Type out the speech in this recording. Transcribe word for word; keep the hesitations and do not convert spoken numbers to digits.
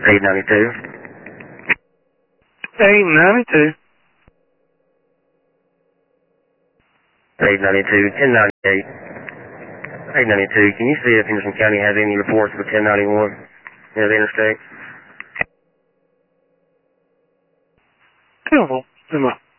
eight ninety-two. eight ninety-two. eight ninety-two, ten ninety-eight. eight ninety-two, can you see if Henderson County has any reports for ten ninety-one near the interstate? Beautiful.